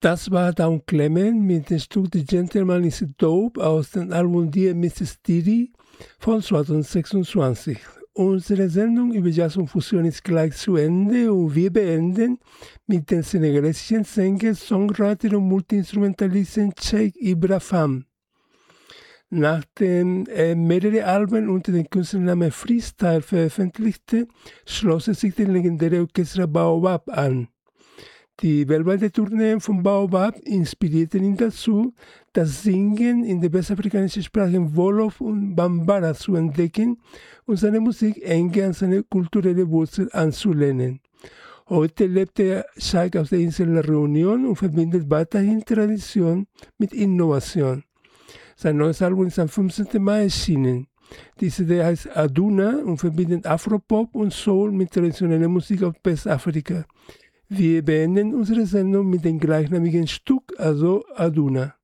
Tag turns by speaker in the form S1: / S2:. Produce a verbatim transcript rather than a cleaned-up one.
S1: Das war Don Clement mit dem Stück The Gentleman is Dope aus dem Album Dear Missus Diddy von zweitausendsechsundzwanzig. Unsere Sendung über Jazz und Fusion ist gleich zu Ende und wir beenden mit dem senegalesischen Sänger, Songwriter und Multiinstrumentalisten Cheikh Ibra Fam. Nachdem er mehrere Alben unter dem Künstlernamen Freestyle veröffentlichte, schloss er sich dem legendären Orchester Baobab an. Die weltweite Tournee von Baobab inspirierten ihn dazu, das Singen in der westafrikanischen Sprachen Wolof und Bambara zu entdecken und seine Musik eng an seine kulturelle Wurzel anzulehnen. Heute lebt der Cheikh auf der Insel La Reunion und verbindet weiterhin Tradition mit Innovation. Sein neues Album ist am fünfzehnten Mai erschienen. Diese C D heißt Aduna und verbindet Afropop und Soul mit traditioneller Musik aus Westafrika. Wir beenden unsere Sendung mit dem gleichnamigen Stück, also Aduna.